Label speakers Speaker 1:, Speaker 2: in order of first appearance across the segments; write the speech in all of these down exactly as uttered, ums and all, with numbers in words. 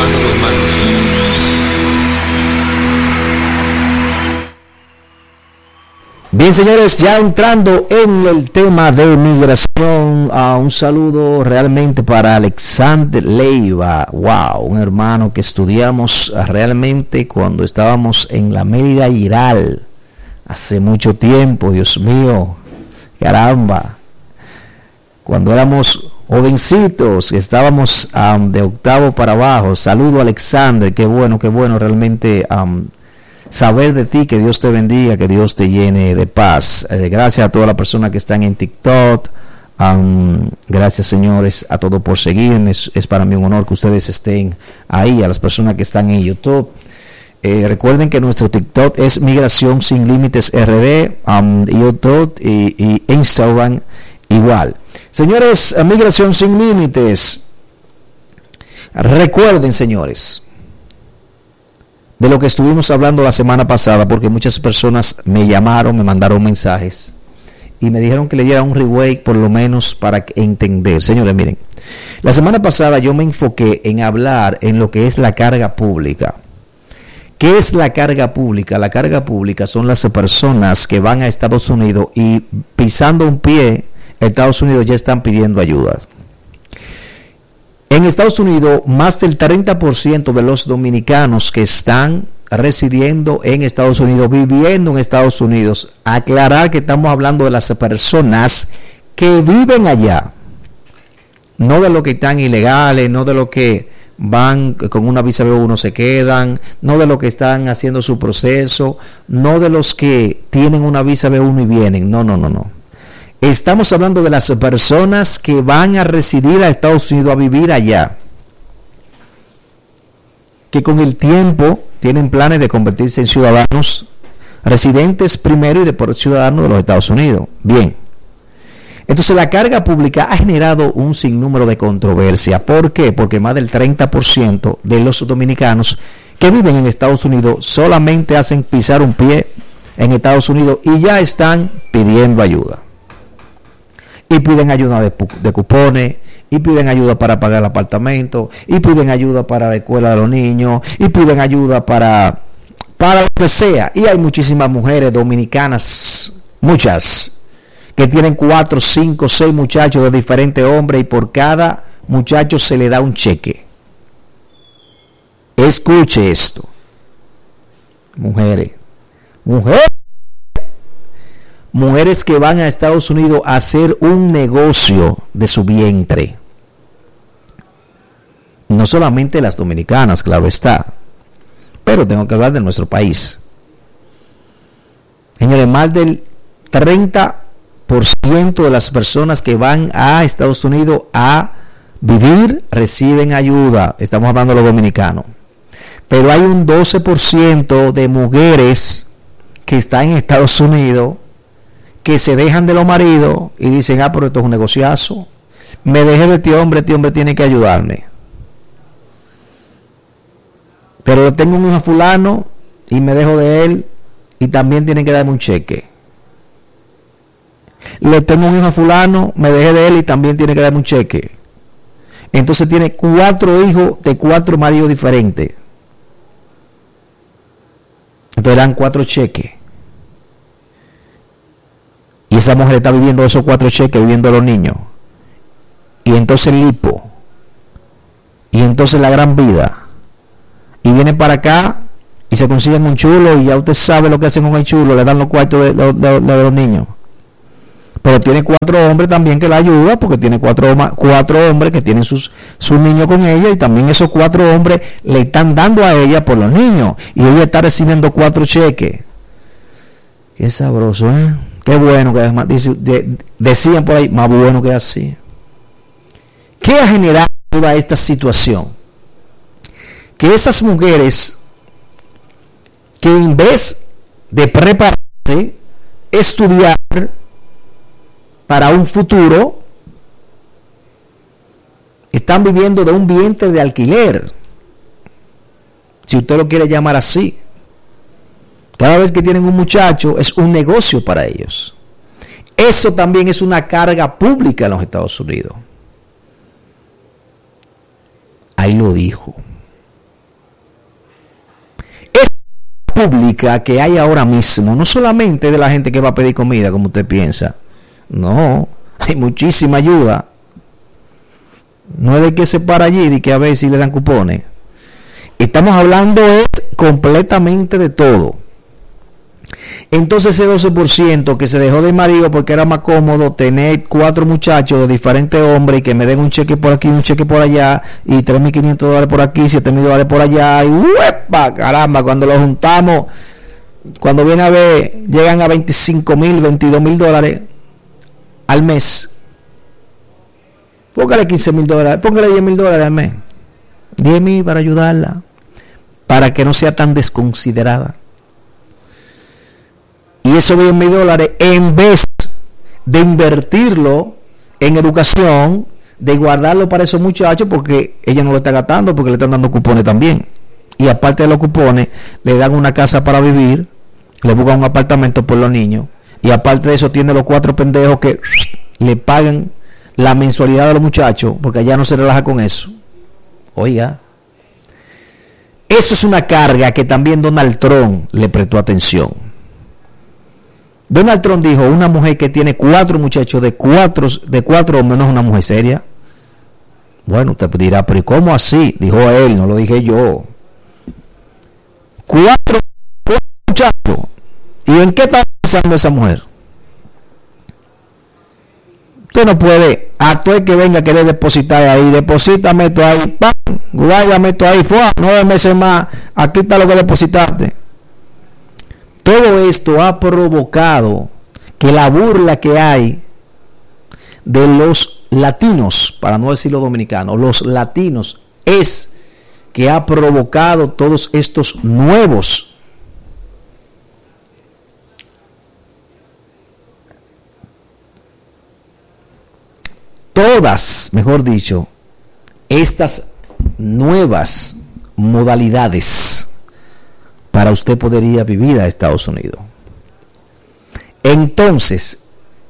Speaker 1: hermanos, hermanos.
Speaker 2: Bien, señores, ya entrando en el tema de migración, uh, un saludo realmente para Alexander Leiva. Wow, un hermano que estudiamos uh, realmente cuando estábamos en la Mérida Iral hace mucho tiempo. Dios mío, caramba, cuando éramos jovencitos, estábamos um, de octavo para abajo. Saludo, Alexander, qué bueno, qué bueno realmente um, saber de ti. Que Dios te bendiga, que Dios te llene de paz. Eh, gracias a todas las personas que están en TikTok. Um, gracias, señores, a todos por seguirme. Es, es para mí un honor que ustedes estén ahí. A las personas que están en YouTube. Eh, recuerden que nuestro TikTok es Migración Sin Límites R D, um, YouTube y, y Instagram igual. Señores, Migración Sin Límites. Recuerden, señores, de lo que estuvimos hablando la semana pasada, porque muchas personas me llamaron, me mandaron mensajes y me dijeron que le diera un rewind por lo menos para entender. Señores, miren, la semana pasada yo me enfoqué en hablar en lo que es la carga pública. ¿Qué es la carga pública? La carga pública son las personas que van a Estados Unidos y pisando un pie, Estados Unidos ya están pidiendo ayuda. En Estados Unidos, más del treinta por ciento de los dominicanos que están residiendo en Estados Unidos, viviendo en Estados Unidos, aclarar que estamos hablando de las personas que viven allá, no de los que están ilegales, no de los que van con una visa B uno se quedan, no de los que están haciendo su proceso, no de los que tienen una visa B uno y vienen, no, no, no, no. Estamos hablando de las personas que van a residir a Estados Unidos, a vivir allá, que con el tiempo tienen planes de convertirse en ciudadanos residentes primero y después ciudadanos de los Estados Unidos. Bien, entonces la carga pública ha generado un sinnúmero de controversia. ¿Por qué? Porque más del treinta por ciento de los dominicanos que viven en Estados Unidos solamente hacen pisar un pie en Estados Unidos y ya están pidiendo ayuda. Y piden ayuda de, de cupones, y piden ayuda para pagar el apartamento, y piden ayuda para la escuela de los niños, y piden ayuda para, para lo que sea. Y hay muchísimas mujeres dominicanas, muchas, que tienen cuatro, cinco, seis muchachos de diferentes hombres, y por cada muchacho se le da un cheque. Escuche esto. Mujeres, mujeres. Mujeres que van a Estados Unidos a hacer un negocio de su vientre. No solamente las dominicanas, claro está, pero tengo que hablar de nuestro país. Señores, más del treinta por ciento de las personas que van a Estados Unidos a vivir reciben ayuda. Estamos hablando de los dominicanos. Pero hay un doce por ciento de mujeres que están en Estados Unidos que se dejan de los maridos y dicen, ah, pero esto es un negociazo. Me dejé de este hombre, este hombre tiene que ayudarme. Pero tengo un hijo a fulano y me dejo de él y también tiene que darme un cheque. Le tengo un hijo a fulano, me dejé de él y también tiene que darme un cheque. Entonces tiene cuatro hijos de cuatro maridos diferentes. Entonces dan cuatro cheques. Y esa mujer está viviendo esos cuatro cheques, viviendo los niños. Y entonces el lipo. Y entonces la gran vida. Y viene para acá y se consiguen un chulo y ya usted sabe lo que hacen con el chulo, le dan los cuartos de, de, de, de los niños. Pero tiene cuatro hombres también que la ayudan, porque tiene cuatro, cuatro hombres que tienen sus, sus niños con ella, y también esos cuatro hombres le están dando a ella por los niños. Y ella está recibiendo cuatro cheques. Qué sabroso, ¿eh? Qué bueno que además dice, de, decían por ahí, más bueno que así. ¿Qué ha generado toda esta situación? Que esas mujeres que en vez de prepararse, estudiar para un futuro, están viviendo de un vientre de alquiler, si usted lo quiere llamar así. Cada vez que tienen un muchacho es un negocio para ellos. Eso también es una carga pública en los Estados Unidos. Ahí lo dijo. pública que hay ahora mismo, no solamente de la gente que va a pedir comida, como usted piensa, no, hay muchísima ayuda. No es de que se para allí y que a ver si le dan cupones. Estamos hablando es completamente de todo. Entonces ese doce por ciento que se dejó de marido porque era más cómodo tener cuatro muchachos de diferentes hombres y que me den un cheque por aquí, un cheque por allá, y tres mil quinientos dólares por aquí, siete mil dólares por allá, y ¡uepa! Caramba, cuando lo juntamos, cuando viene a ver, llegan a veinticinco mil, veintidós mil dólares al mes. Póngale quince mil dólares, póngale diez mil dólares al mes. diez mil para ayudarla, para que no sea tan desconsiderada. Y esos diez mil dólares, en vez de invertirlo en educación, de guardarlo para esos muchachos, porque ella no lo está gastando, porque le están dando cupones también. Y aparte de los cupones, le dan una casa para vivir, le buscan un apartamento por los niños. Y aparte de eso, tiene los cuatro pendejos que le pagan la mensualidad de los muchachos, porque allá no se relaja con eso. Oiga, eso es una carga que también Donald Trump le prestó atención. Donald Trump dijo, una mujer que tiene cuatro muchachos de cuatro, de cuatro hombres no es una mujer seria. Bueno, usted dirá, pero ¿y cómo así? Dijo él, no lo dije yo. Cuatro, cuatro muchachos. ¿Y en qué está pensando esa mujer? Usted no puede, a todo el que venga a querer depositar ahí, deposítame esto ahí, ¡pam! Guárdame esto ahí, fue nueve meses más, aquí está lo que depositaste. Todo esto ha provocado que la burla que hay de los latinos, para no decir los dominicanos, los latinos, es que ha provocado todos estos nuevos todas, mejor dicho, estas nuevas modalidades para usted poder ir a vivir a Estados Unidos. Entonces,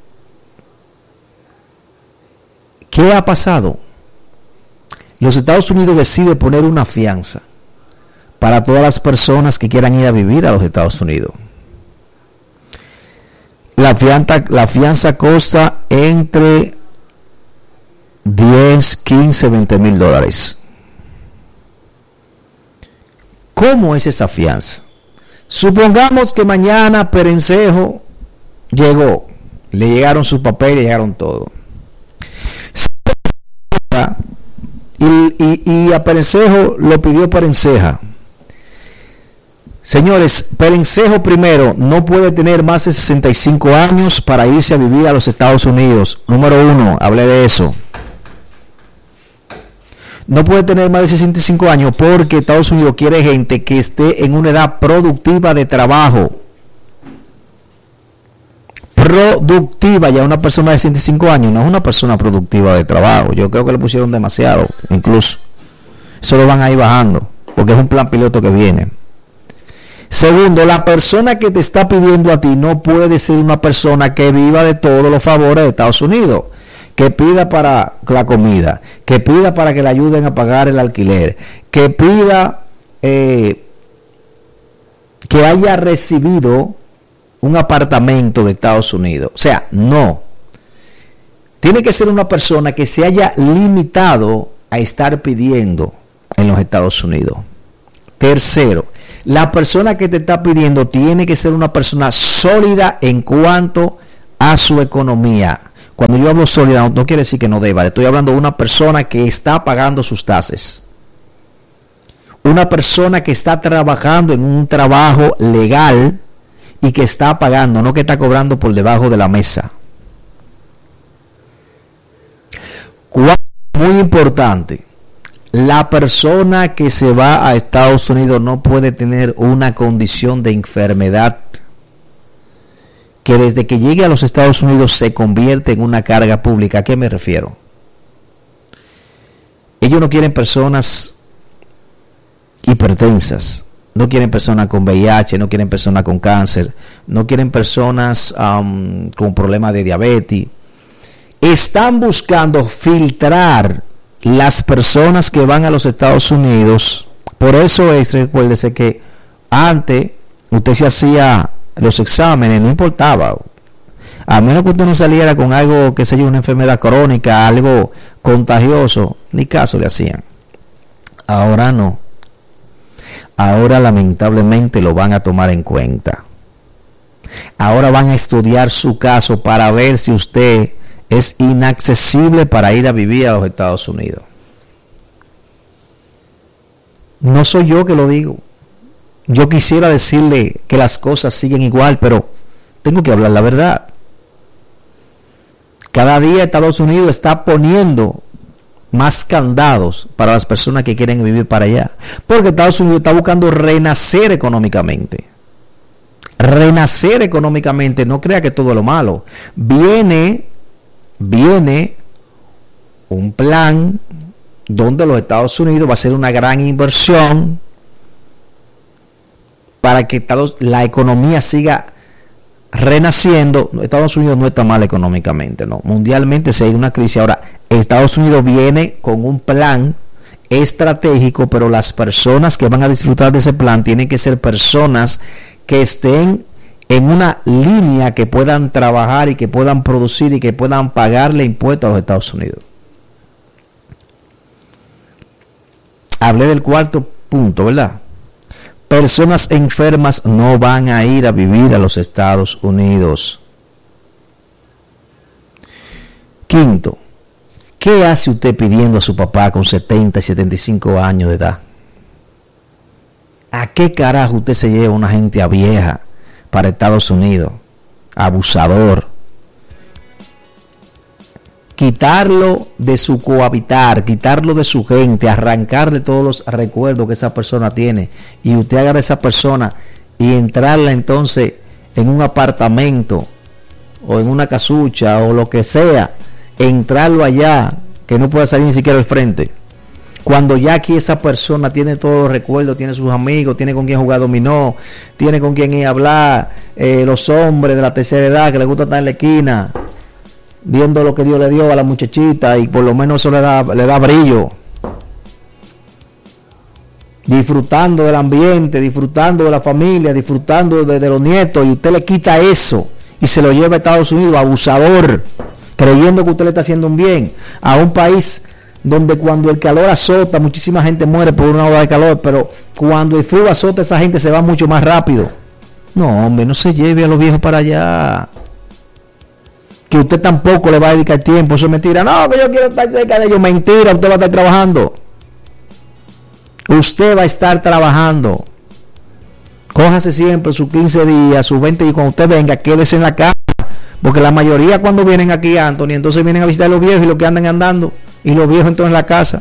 Speaker 2: ¿qué ha pasado? Los Estados Unidos decide poner una fianza para todas las personas que quieran ir a vivir a los Estados Unidos. La fianza, la fianza consta entre diez, quince, veinte mil dólares. ¿Cómo es esa fianza? Supongamos que mañana Perencejo llegó, le llegaron sus papeles, le llegaron todo. Y, y, y a Perencejo lo pidió Perenceja. Señores, Perencejo primero no puede tener más de sesenta y cinco años para irse a vivir a los Estados Unidos. Número uno, hablé de eso. No puede tener más de sesenta y cinco años porque Estados Unidos quiere gente que esté en una edad productiva de trabajo. Productiva, ya una persona de sesenta y cinco años no es una persona productiva de trabajo. Yo creo que le pusieron demasiado, incluso. Eso lo van a ir bajando, porque es un plan piloto que viene. Segundo, la persona que te está pidiendo a ti no puede ser una persona que viva de todos los favores de Estados Unidos. Que pida para la comida, que pida para que le ayuden a pagar el alquiler, que pida eh, que haya recibido un apartamento de Estados Unidos. O sea, no. Tiene que ser una persona que se haya limitado a estar pidiendo en los Estados Unidos. Tercero, la persona que te está pidiendo tiene que ser una persona sólida en cuanto a su economía. Cuando yo hablo sólida, no, no quiere decir que no deba. Estoy hablando de una persona que está pagando sus tasas. Una persona que está trabajando en un trabajo legal y que está pagando, no que está cobrando por debajo de la mesa. Cuatro, muy importante. La persona que se va a Estados Unidos no puede tener una condición de enfermedad que desde que llegue a los Estados Unidos se convierte en una carga pública. ¿A qué me refiero? Ellos no quieren personas hipertensas, no quieren personas con V I H, no quieren personas con cáncer, no quieren personas um, con problemas de diabetes. Están buscando filtrar las personas que van a los Estados Unidos. Por eso es, recuérdese que antes usted se hacía los exámenes, no importaba. A menos que usted no saliera con algo, que sé yo, una enfermedad crónica, algo contagioso, ni caso le hacían. Ahora no. Ahora lamentablemente lo van a tomar en cuenta. Ahora van a estudiar su caso para ver si usted es inaccesible para ir a vivir a los Estados Unidos. No soy yo que lo digo. Yo quisiera decirle que las cosas siguen igual, pero tengo que hablar la verdad. Cada día Estados Unidos está poniendo más candados para las personas que quieren vivir para allá, porque Estados Unidos está buscando renacer económicamente. Renacer económicamente, no crea que todo es lo malo. Viene, viene un plan donde los Estados Unidos va a hacer una gran inversión para que Estados, la economía siga renaciendo. Estados Unidos no está mal económicamente, no. Mundialmente sí hay una crisis. Ahora, Estados Unidos viene con un plan estratégico, pero las personas que van a disfrutar de ese plan tienen que ser personas que estén en una línea, que puedan trabajar y que puedan producir y que puedan pagarle impuestos a los Estados Unidos. Hablé del cuarto punto, ¿verdad? Personas enfermas no van a ir a vivir a los Estados Unidos. Quinto, ¿qué hace usted pidiendo a su papá con setenta y setenta y cinco años de edad? ¿A qué carajo usted se lleva una gente vieja para Estados Unidos? Abusador. Quitarlo de su cohabitar, quitarlo de su gente, arrancarle todos los recuerdos que esa persona tiene, y usted agarra a esa persona y entrarla entonces en un apartamento o en una casucha o lo que sea, entrarlo allá, que no pueda salir ni siquiera al frente, cuando ya aquí esa persona tiene todos los recuerdos, tiene sus amigos, tiene con quien jugar dominó, tiene con quien ir a hablar, eh, los hombres de la tercera edad que les gusta estar en la esquina viendo lo que Dios le dio a la muchachita, y por lo menos eso le da, le da brillo, disfrutando del ambiente, disfrutando de la familia, disfrutando de, de los nietos, y usted le quita eso y se lo lleva a Estados Unidos, abusador, creyendo que usted le está haciendo un bien a un país donde cuando el calor azota, muchísima gente muere por una ola de calor, pero cuando el frío azota, esa gente se va mucho más rápido. No, hombre, no se lleve a los viejos para allá, que usted tampoco le va a dedicar tiempo. Eso es mentira. No, que yo quiero estar cerca de ellos. Mentira, usted va a estar trabajando. Usted va a estar trabajando. Cójase siempre sus quince días, sus veinte, y cuando usted venga, quédese en la casa. Porque la mayoría cuando vienen aquí, Anthony, entonces vienen a visitar a los viejos y los que andan andando. Y los viejos entonces en la casa.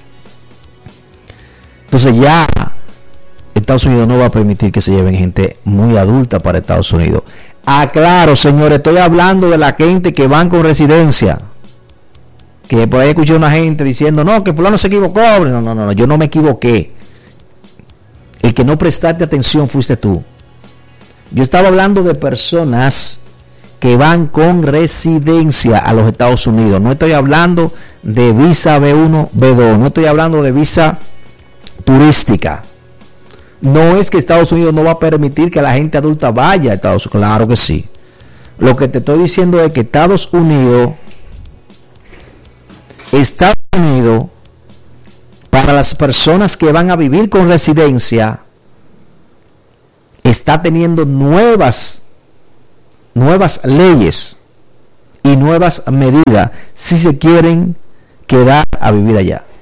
Speaker 2: Entonces ya Estados Unidos no va a permitir que se lleven gente muy adulta para Estados Unidos. Aclaro, señores, estoy hablando de la gente que van con residencia. Que por ahí escuché una gente diciendo, no, que fulano se equivocó. No, no, no, yo no me equivoqué. El que no prestaste atención fuiste tú. Yo estaba hablando de personas que van con residencia a los Estados Unidos. No estoy hablando de visa B uno, B dos. No estoy hablando de visa turística. No es que Estados Unidos no va a permitir que la gente adulta vaya a Estados Unidos. Claro que sí. Lo que te estoy diciendo es que Estados Unidos, Estados Unidos, para las personas que van a vivir con residencia, está teniendo nuevas, nuevas leyes y nuevas medidas si se quieren quedar a vivir allá.